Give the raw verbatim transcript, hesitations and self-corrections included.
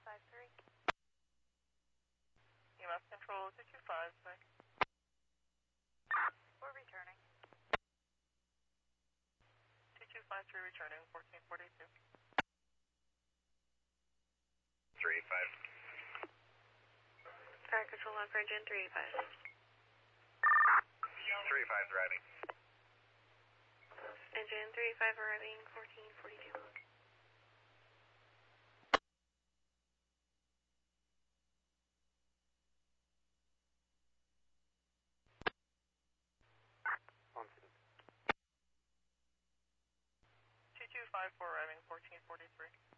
five three. E M S control two two five, sir. We're returning. two two five three returning, fourteen forty-two. three eight five. Fire control on for engine three eight five. three eight five driving. Engine three eight five arriving, fourteen forty-two. On scene. two two five four arriving, fourteen forty-three.